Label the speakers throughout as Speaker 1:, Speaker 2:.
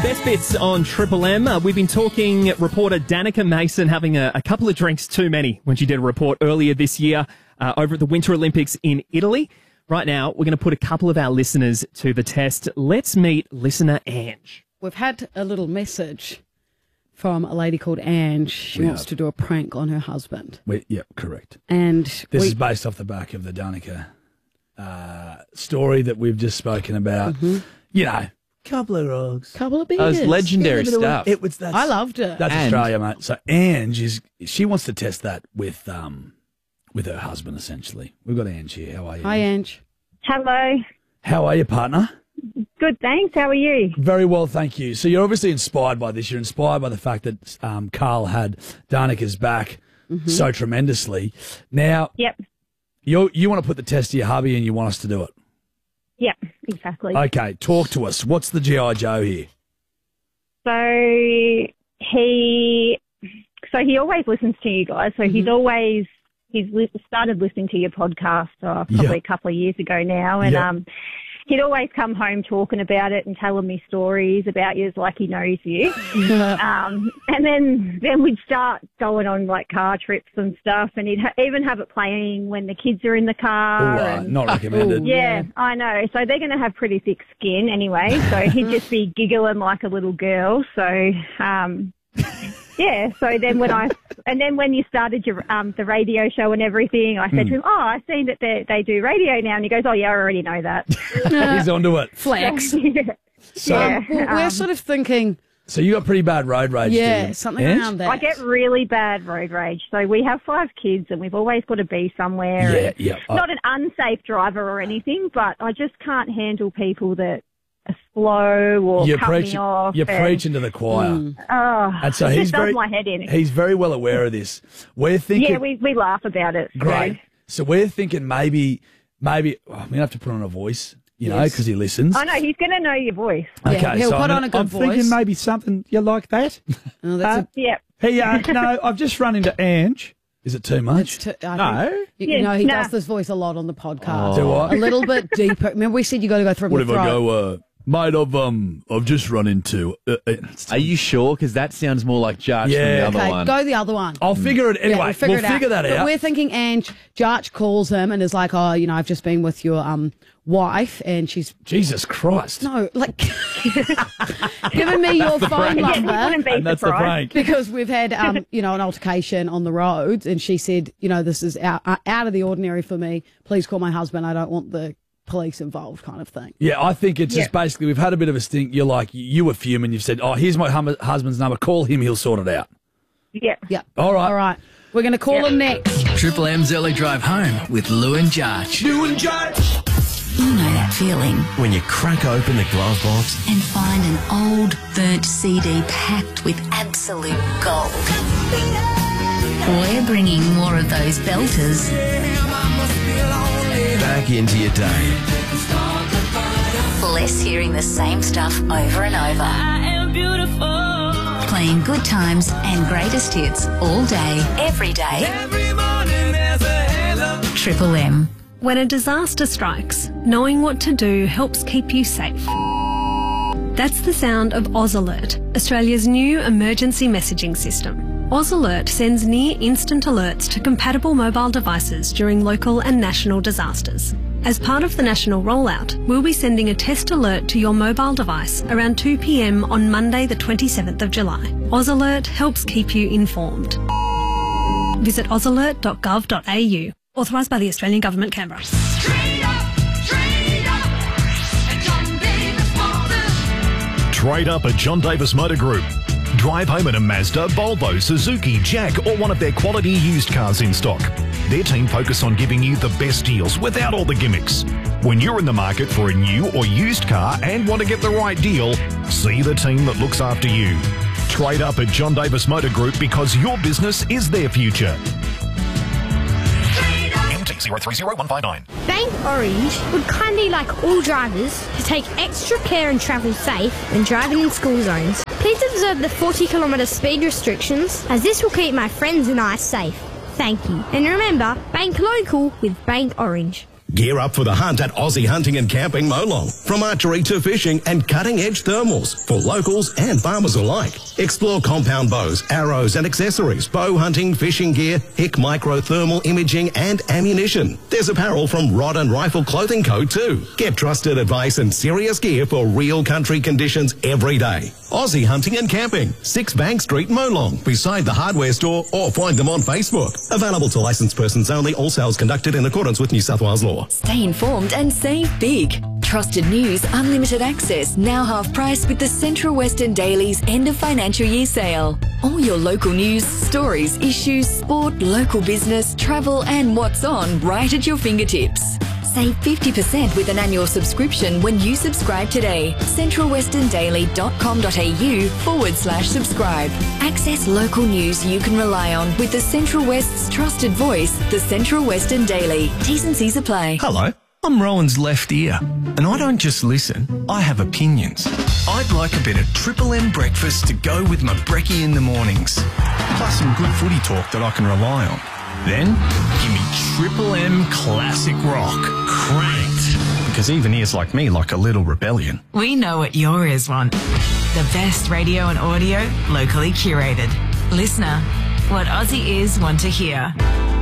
Speaker 1: Best bits on Triple M. We've been talking reporter Danica Mason having a couple of drinks too many when she did a report earlier this year over at the Winter Olympics in Italy. Right now, we're going to put a couple of our listeners to the test. Let's meet listener Ange.
Speaker 2: We've had a little message from a lady called Ange. She wants to do a prank on her husband.
Speaker 3: Yep, correct.
Speaker 2: And
Speaker 3: this is based off the back of the Danica story that we've just spoken about.
Speaker 2: Mm-hmm.
Speaker 3: You know, couple of rugs.
Speaker 2: Couple of beers.
Speaker 4: That was legendary stuff.
Speaker 2: I loved it.
Speaker 3: That's Australia, mate. So Ange she wants to test that with her husband, essentially. We've got Ange here. How are you?
Speaker 2: Hi, Ange.
Speaker 5: Hello.
Speaker 3: How are you, partner?
Speaker 5: Good, thanks. How are you?
Speaker 3: Very well, thank you. So you're obviously inspired by this. You're inspired by the fact that Carl had Danica's back so tremendously. Now,
Speaker 5: Yep.
Speaker 3: You want to put the test to your hubby and you want us to do it?
Speaker 5: Yep, exactly.
Speaker 3: Okay, talk to us. What's the G.I. Joe here?
Speaker 5: So he always listens to you guys. So he's started listening to your podcast probably a couple of years ago now, and he'd always come home talking about it and telling me stories about you like he knows you. And then we'd start going on like car trips and stuff, and he'd even have it playing when the kids are in the car.
Speaker 3: Not recommended.
Speaker 5: Yeah, I know. So they're going to have pretty thick skin anyway. So he'd just be giggling like a little girl. So, yeah. So then when you started your the radio show and everything, I said to him, I've seen that they do radio now. And he goes, oh, yeah, I already know that.
Speaker 3: He's onto it.
Speaker 2: Flex.
Speaker 3: So,
Speaker 2: well, we're sort of thinking...
Speaker 3: So you got pretty bad road rage,
Speaker 2: yeah, something around that.
Speaker 5: I get really bad road rage. So we have 5 kids and we've always got to be somewhere. Not an unsafe driver or anything, but I just can't handle people that are slow or cut me off.
Speaker 3: You're preaching to the choir. And so
Speaker 5: it does my head in.
Speaker 3: He's very well aware of this. We're thinking...
Speaker 5: Yeah, we laugh about it.
Speaker 3: Great. So we're thinking maybe we're going to have to put on a voice. You know, because he listens.
Speaker 5: I know, he's going to know your voice.
Speaker 3: Okay,
Speaker 2: he'll
Speaker 3: so
Speaker 2: put on a good voice.
Speaker 3: I'm thinking maybe something you like that.
Speaker 2: Oh, that's
Speaker 3: Hey, no, I've just run into Ange. Is it too much?
Speaker 2: No. You know, he does this voice a lot on the podcast.
Speaker 3: Do I?
Speaker 2: A little bit deeper. Remember we said you got to go through
Speaker 3: What
Speaker 2: the
Speaker 3: if I
Speaker 2: throat.
Speaker 3: go, mate, I've just run into...
Speaker 4: Are you sure? Because that sounds more like Jarch than the other
Speaker 2: Okay,
Speaker 4: one.
Speaker 2: go the other one.
Speaker 3: I'll figure it anyway.
Speaker 2: We'll figure that
Speaker 3: out.
Speaker 2: But we're thinking Ange, Jarch calls him and is like, oh, you know, I've just been with your wife and she's...
Speaker 3: Jesus Christ.
Speaker 2: No, like, giving me your phone number.
Speaker 3: And that's the prank.
Speaker 2: Because we've had, you know, an altercation on the roads and she said, you know, this is out of the ordinary for me. Please call my husband. I don't want the police involved kind of thing.
Speaker 3: Yeah, I think it's just basically we've had a bit of a stink. You're like, you were fuming. You've said, here's my husband's number. Call him. He'll sort it out.
Speaker 5: Yeah.
Speaker 3: All right.
Speaker 2: We're going to call him next.
Speaker 6: Triple M's Early Drive Home with Lou and Jarch.
Speaker 7: You know that feeling
Speaker 8: when you crack open the glove box
Speaker 7: and find an old, burnt CD packed with absolute gold. We're bringing more of those belters
Speaker 8: back into your day.
Speaker 7: Less hearing the same stuff over and over. I am beautiful. Playing good times and greatest hits all day, every day. Every morning there's a halo. Triple M.
Speaker 9: When a disaster strikes, knowing what to do helps keep you safe. That's the sound of Oz Alert, Australia's new emergency messaging system. Oz Alert sends near-instant alerts to compatible mobile devices during local and national disasters. As part of the national rollout, we'll be sending a test alert to your mobile device around 2 p.m. on Monday the 27th of July. Oz Alert helps keep you informed. Visit ozalert.gov.au. Authorised by the Australian Government, Canberra.
Speaker 10: Trade up at John Davis Motors.
Speaker 11: Trade up at John Davis Motor Group. Drive home in a Mazda, Volvo, Suzuki, Jack or one of their quality used cars in stock. Their team focus on giving you the best deals without all the gimmicks. When you're in the market for a new or used car and want to get the right deal, see the team that looks after you. Trade up at John Davis Motor Group because your business is their future. MT030159.
Speaker 12: Bank Orange would kindly like all drivers to take extra care and travel safe when driving in school zones. Please observe the 40km speed restrictions, as this will keep my friends and I safe. Thank you. And remember, bank local with Bank Orange.
Speaker 13: Gear up for the hunt at Aussie Hunting and Camping Molong. From archery to fishing and cutting-edge thermals for locals and farmers alike. Explore compound bows, arrows and accessories, bow hunting, fishing gear, HIC micro thermal imaging and ammunition. There's apparel from Rod and Rifle Clothing Co. too. Get trusted advice and serious gear for real country conditions every day. Aussie Hunting and Camping, 6 Bank Street, Molong, beside the hardware store, or find them on Facebook. Available to licensed persons only. All sales conducted in accordance with New South Wales law.
Speaker 14: Stay informed and save big. Trusted news, unlimited access, now half price with the Central Western Daily's end of financial year sale. All your local news, stories, issues, sport, local business, travel and what's on right at your fingertips. Save 50% with an annual subscription when you subscribe today. centralwesterndaily.com.au/subscribe. Access local news you can rely on with the Central West's trusted voice, the Central Western Daily. T's and C's apply.
Speaker 8: Hello, I'm Rowan's left ear, and I don't just listen, I have opinions. I'd like a bit of Triple M breakfast to go with my brekkie in the mornings, plus some good footy talk that I can rely on. Then, give me Triple M Classic Rock. Cranked. Because even ears like me like a little rebellion.
Speaker 15: We know what your ears want. The best radio and audio, locally curated. Listener, what Aussie ears want to hear.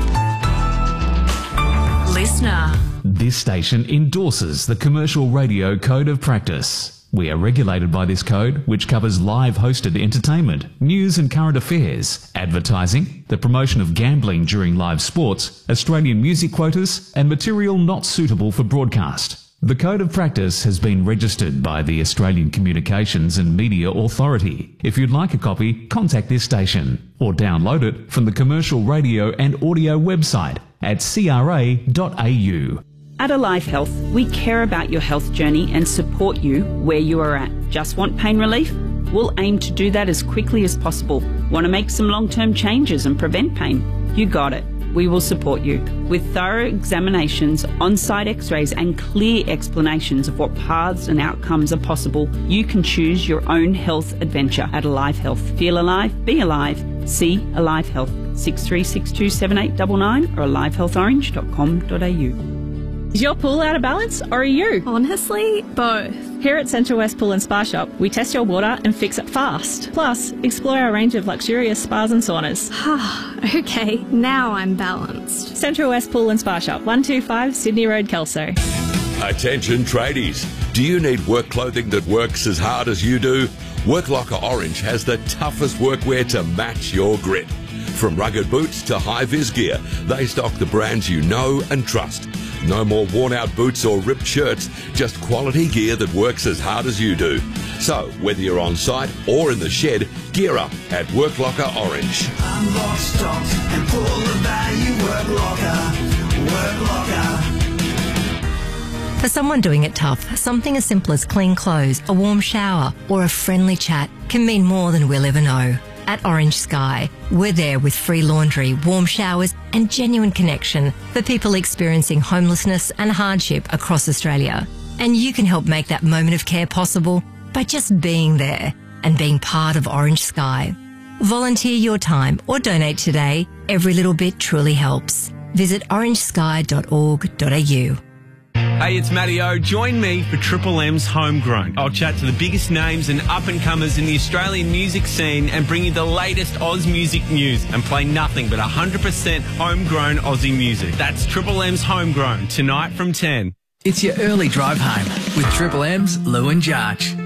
Speaker 15: Listener.
Speaker 16: This station endorses the Commercial Radio Code of Practice. We are regulated by this code, which covers live hosted entertainment, news and current affairs, advertising, the promotion of gambling during live sports, Australian music quotas, and material not suitable for broadcast. The Code of Practice has been registered by the Australian Communications and Media Authority. If you'd like a copy, contact this station or download it from the Commercial Radio and Audio website at cra.au.
Speaker 17: At Alive Health, we care about your health journey and support you where you are at. Just want pain relief? We'll aim to do that as quickly as possible. Want to make some long-term changes and prevent pain? You got it. We will support you. With thorough examinations, on-site x-rays and clear explanations of what paths and outcomes are possible, you can choose your own health adventure at Alive Health. Feel alive, be alive. See Alive Health. 63627899 or alivehealthorange.com.au.
Speaker 18: Is your pool out of balance or are you? Honestly, both. Here at Central West Pool and Spa Shop, we test your water and fix it fast. Plus, explore our range of luxurious spas and saunas.
Speaker 9: Okay, now I'm balanced.
Speaker 18: Central West Pool and Spa Shop, 125 Sydney Road, Kelso.
Speaker 19: Attention tradies. Do you need work clothing that works as hard as you do? Work Locker Orange has the toughest workwear to match your grit. From rugged boots to high-vis gear, they stock the brands you know and trust. No more worn-out boots or ripped shirts, just quality gear that works as hard as you do. So, whether you're on site or in the shed, gear up at Work Locker Orange.
Speaker 10: Unlock, stocked, and pull the value. Work Locker. Work Locker.
Speaker 20: For someone doing it tough, something as simple as clean clothes, a warm shower, or a friendly chat can mean more than we'll ever know. At Orange Sky, we're there with free laundry, warm showers and genuine connection for people experiencing homelessness and hardship across Australia. And you can help make that moment of care possible by just being there and being part of Orange Sky. Volunteer your time or donate today. Every little bit truly helps. Visit orangesky.org.au.
Speaker 21: Hey, it's Matty O. Join me for Triple M's Homegrown. I'll chat to the biggest names and up-and-comers in the Australian music scene and bring you the latest Oz music news and play nothing but 100% homegrown Aussie music. That's Triple M's Homegrown, tonight from 10.
Speaker 6: It's your early drive home with Triple M's Lou and Jarch.